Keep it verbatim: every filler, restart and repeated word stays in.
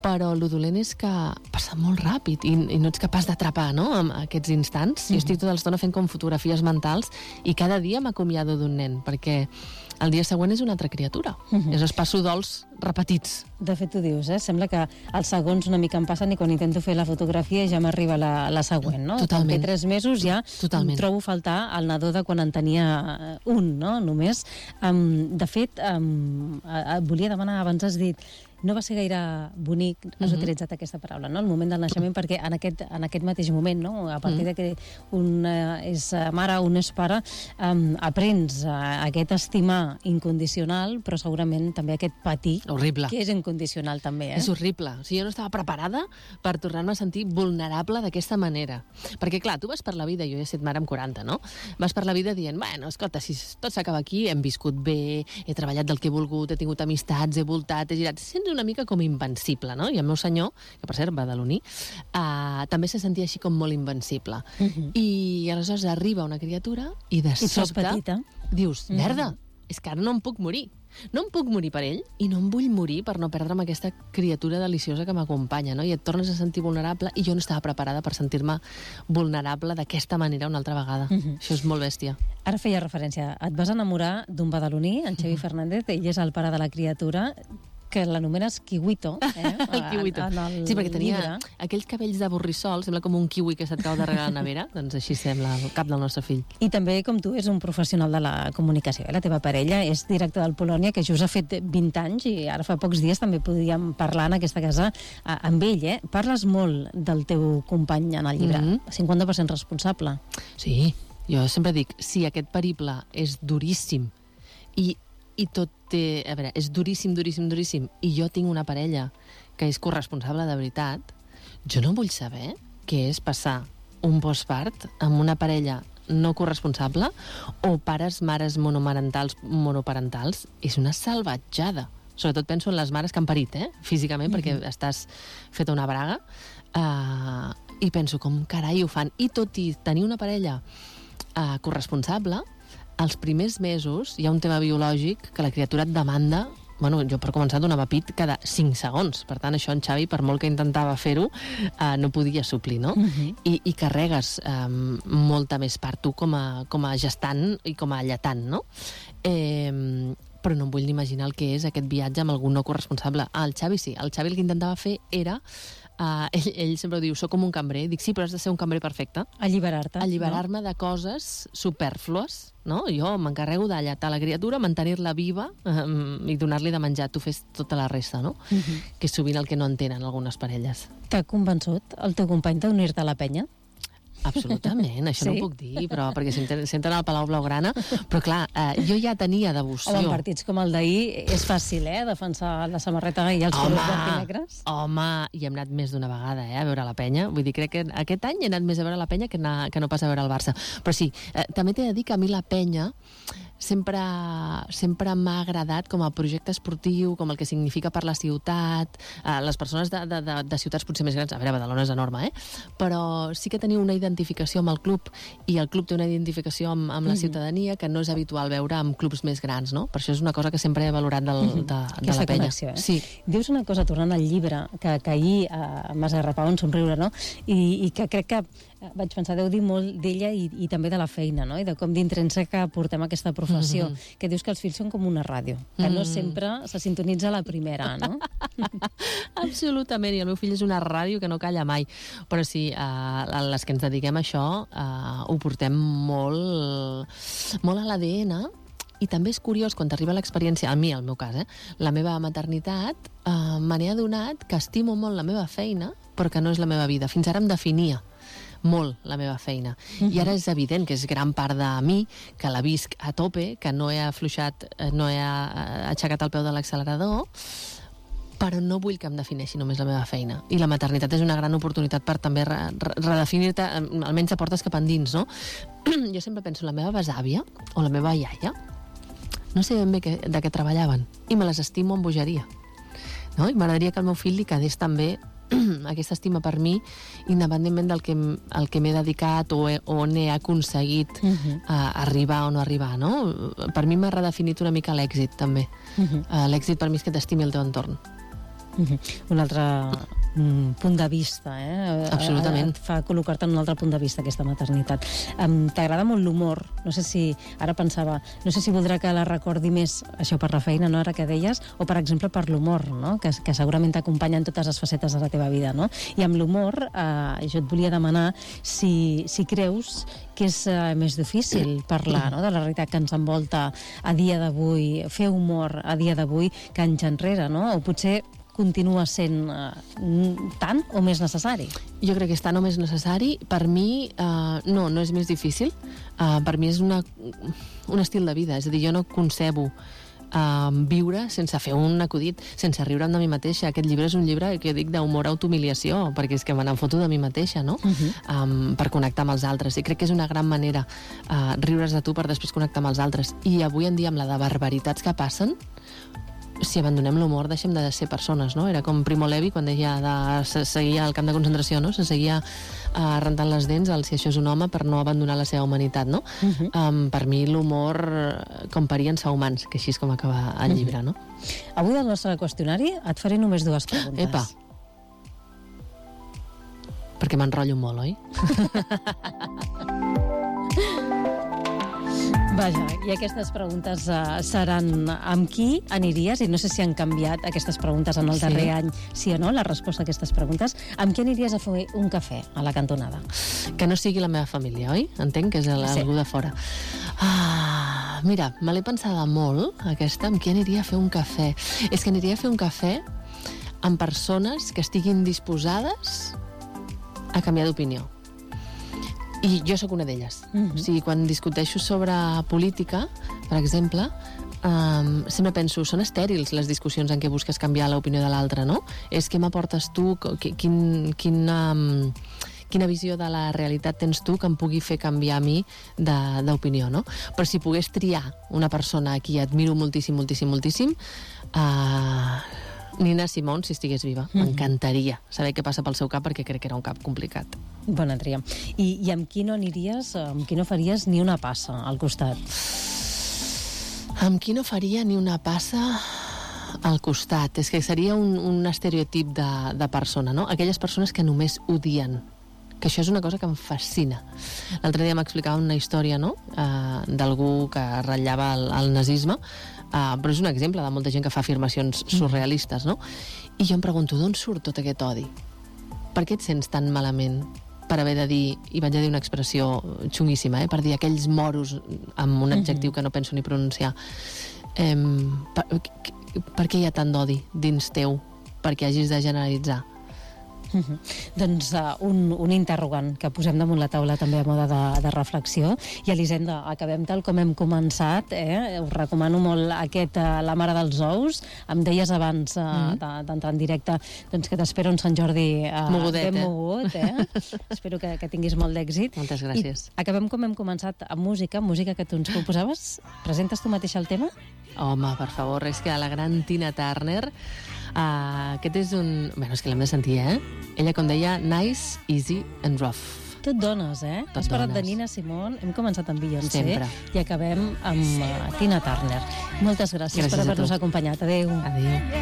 però el dolent és que passa molt ràpid i, i no ets capaç d'atrapar, no?, amb aquests instants. Mm-hmm. Jo estic tota l'estona fent com fotografies mentals i cada dia m'acomiado d'un nen, perquè el dia següent és una altra criatura. Mm-hmm. És passo dols repetits. De fet, ho dius, eh? Sembla que els segons una mica em passen i quan intento fer la fotografia ja m'arriba la, la següent, no? Totalment. Quan té tres mesos ja Totalment. trobo faltar el nadó de quan en tenia un, no?, només. Um, de fet, um, et volia demanar, abans has dit no va ser gaire bonic, has uh-huh. utilitzat aquesta paraula, no?, el moment del naixement, perquè en aquest, en aquest mateix moment, no?, a partir uh-huh. de que un uh, és mare, un és pare, um, aprens uh, aquest estimar incondicional, però segurament també aquest patir, horrible, que és incondicional també, eh? És horrible. O sigui, jo no estava preparada per tornar-me a sentir vulnerable d'aquesta manera. Perquè, clar, tu vas per la vida, jo ja he set mare amb quaranta, no? Vas per la vida dient, bueno, escolta, si tot s'acaba aquí, hem viscut bé, he treballat del que he volgut, he tingut amistats, he voltat, he girat... Sents una mica com invencible, no? I el meu senyor, que per cert va de l'Uni, uh, també se sentia així com molt invencible. Uh-huh. I aleshores arriba una criatura i de I sobte petita. Dius, merda, uh-huh. és que ara no em puc morir. No em puc morir per ell i no em vull morir per no perdre'm aquesta criatura deliciosa que m'acompanya, no? I et tornes a sentir vulnerable i jo no estava preparada per sentir-me vulnerable d'aquesta manera una altra vegada. Uh-huh. Això és molt bèstia. Ara feia referència, et vas enamorar d'un badaloní, en Xavi uh-huh. Fernández, ell és el pare de la criatura, que l'anomenes kiwito, eh? El kiwito. En, en el sí, perquè tenia llibre. Aquells cabells de borrissol, sembla com un kiwi que se't cau darrere la nevera, doncs així sembla el cap del nostre fill. I també, com tu, és un professional de la comunicació. Eh? La teva parella és director del Polònia, que just ha fet vint anys i ara fa pocs dies també podíem parlar en aquesta casa eh, amb ell. Eh? Parles molt del teu company en el llibre, mm-hmm. cinquanta per cent responsable. Sí, jo sempre dic, si aquest periple és duríssim i i tot té... A veure, és duríssim, duríssim, duríssim, i jo tinc una parella que és corresponsable de veritat, jo no vull saber què és passar un postpart amb una parella no corresponsable o pares, mares monomarentals, monoparentals. És una salvatjada. Sobretot penso en les mares que han parit, eh? Físicament, mm-hmm. perquè estàs feta una braga, uh, i penso com carai ho fan. I tot i tenir una parella uh, corresponsable, als primers mesos hi ha un tema biològic que la criatura et demanda. Bueno, jo per començar donava pit cada cinc segons, per tant això en Xavi, per molt que intentava fer-ho, eh, no podia suplir, no? Uh-huh. I, i carregues eh, molta més part tu com a, com a gestant i com a lletant, no? Eh, però no em vull ni imaginar el que és aquest viatge amb algun no corresponsable. Ah, el Xavi sí, el Xavi el que intentava fer era Uh, ell, ell sempre diu, soc com un cambrer. Dic, sí, però has de ser un cambrer perfecte. Alliberar-te. Alliberar-me no? de coses supèrflues, no? Jo m'encarrego d'alletar la criatura, mantenir-la viva um, i donar-li de menjar. Tu fes tota la resta, no? Uh-huh. Que és sovint el que no entenen algunes parelles. T'ha convençut el teu company d'unir-te a la penya? Absolutament, això sí? no ho puc dir, però perquè senten, senten al Palau Blaugrana, però clar, eh, jo ja tenia devoció. Home, en partits com el d'ahir és fàcil, eh?, defensar la samarreta i els colors blanc i negres. Home, i hem anat més d'una vegada, eh, a veure la penya. Vull dir, crec que aquest any he anat més a veure la penya que, anar, que no pas a veure el Barça. Però sí, eh, també t'he de dir que a mi la penya sempre, sempre m'ha agradat com a projecte esportiu, com el que significa per la ciutat, eh, les persones de, de, de, de ciutats potser més grans, a veure, Badalona és enorme, eh? Però sí que teniu una identificació amb el club i el club té una identificació amb, amb la mm-hmm. ciutadania que no és habitual veure amb clubs més grans, no? Per això és una cosa que sempre he valorat del, mm-hmm. de, de la penya. Connexió, eh? Sí. Dius una cosa, tornant al llibre, que, que ahir eh, m'has arrapar un somriure, no? I, i que crec que vaig pensar, deu dir molt d'ella i, i també de la feina, no? I de com d'intrínseca portem aquesta professió, mm-hmm. que dius que els fills són com una ràdio, que mm-hmm. no sempre se sintonitza a la primera, no? Absolutament, i el meu fill és una ràdio que no calla mai, però sí, eh, les que ens dediquem a això eh, ho portem molt, molt a l'A D N. I també és curiós, quan t'arriba l'experiència, a mi, al meu cas, eh, la meva maternitat, eh, me n'he adonat que estimo molt la meva feina, però que no és la meva vida. Fins ara em definia molt la meva feina. Uh-huh. I ara és evident que és gran part de mi, que la visc a tope, que no he afluixat, no he aixecat el peu de l'accelerador, però no vull que em defineixi només la meva feina. I la maternitat és una gran oportunitat per també re re redefinir-te, almenys a portes cap endins, no? Jo sempre penso, la meva besàvia o la meva iaia, no sé ben bé que, de què treballaven, i me les estimo amb bogeria. No? I m'agradaria que al meu fill li quedés també aquesta estima per mi, independentment del que, el que m'he dedicat o, he, o on he aconseguit uh-huh. uh, arribar o no arribar, no? Per mi m'ha redefinit una mica l'èxit, també. Uh-huh. Uh, l'èxit per mi és que t'estimi el teu entorn. Uh-huh. Un altre mm, punt de vista, eh? Absolutament. Et fa col·locar-te en un altre punt de vista, aquesta maternitat. Um, T'agrada molt l'humor? No sé si, ara pensava, no sé si voldrà que la recordi més, això per la feina, no?, ara que deies, o per exemple per l'humor, no?, que, que segurament t'acompanya en totes les facetes de la teva vida, no? I amb l'humor, eh, jo et volia demanar si, si creus que és eh, més difícil parlar, no?, de la realitat que ens envolta a dia d'avui, fer humor a dia d'avui que anys enrere, no?, o potser continua sent eh, tant o més necessari? Jo crec que és tant o més necessari. Per mi, eh, no, no és més difícil. Eh, per mi és una, un estil de vida. És a dir, jo no concebo eh, viure sense fer un acudit, sense riure'm de mi mateixa. Aquest llibre és un llibre que dic d'humor autohumiliació, perquè és que me n'enfoto de mi mateixa, no? Uh-huh. um, per connectar amb els altres. I crec que és una gran manera uh, riure's de tu per després connectar amb els altres. I avui en dia, amb la de barbaritats que passen, si abandonem l'humor deixem de ser persones, no? Era com Primo Levi quan deia de seguir al camp de concentració, no? Se seguia uh, rentant les dents al si això és un home per no abandonar la seva humanitat, no? Uh-huh. um, per mi l'humor com parien ser humans, que així és com acaba el llibre, no? Avui del nostre qüestionari et faré només dues preguntes. Epa! Perquè m'enrotllo molt, oi? Vaja, i aquestes preguntes uh, seran amb qui aniries, i no sé si han canviat aquestes preguntes en el Sí. darrer any, sí o no, la resposta a aquestes preguntes. Amb qui aniries a fer un cafè a la cantonada? Que no sigui la meva família, oi? Entenc que és el, Sí. algú de fora. Ah, mira, me l'he pensada molt, aquesta, amb qui aniria a fer un cafè. És que aniria a fer un cafè amb persones que estiguin disposades a canviar d'opinió. I jo sóc una d'elles. Mhm. O sigui, quan discuteixo sobre política, per exemple, um, sempre penso, són estèrils les discussions en què busques canviar l'opinió de l'altre, no? És què m'aportes tu, qui- quin, quin, um, quina visió de la realitat tens tu que em pugui fer canviar a mi de- d'opinió, no? Però si pogués triar una persona a qui admiro moltíssim, moltíssim, moltíssim, uh, Nina Simone, si estigués viva. Mhm. M'encantaria saber què passa pel seu cap, perquè crec que era un cap complicat. Bona tria. I, I amb qui no aniries, amb qui no faries ni una passa al costat? Amb qui no faria ni una passa al costat? És que seria un, un estereotip de, de persona, no? Aquelles persones que només odien, que això és una cosa que em fascina. L'altre dia m'explicava una història, no?, uh, d'algú que ratllava el, el nazisme, uh, però és un exemple de molta gent que fa afirmacions surrealistes, no? I jo em pregunto, d'on surt tot aquest odi? Per què et sents tan malament per haver de dir, i vaig a dir una expressió xunguíssima, eh, per dir aquells moros amb un adjectiu que no penso ni pronunciar? Eh, per, per què hi ha tant d'odi dins teu perquè hagis de generalitzar? Uh-huh. Doncs uh, un, un interrogant que posem damunt la taula també a moda de, de reflexió. I Elisenda, acabem tal com hem començat, eh? Us recomano molt aquest uh, La mare dels ous. Em deies abans uh, mm-hmm. d'entrar en directe doncs que t'espero un Sant Jordi uh, Mogudet, ben eh? mogut, eh? Espero que, que tinguis molt d'èxit. Moltes gràcies. I acabem com hem començat amb música, música que tu ens proposaves. Presentes tu mateixa el tema? Home, per favor, és que la gran Tina Turner, uh, aquest és un... Bueno, és que l'hem de sentir, eh? Ella, com deia, nice, easy and rough. Tot dones, eh? Tot Has parlat dones. de Nina Simone, hem començat amb Beyoncé Sempre. i acabem amb uh, Tina Turner. Moltes gràcies, Gràcies per a tu. haver-nos acompanyat. Adéu. Adéu.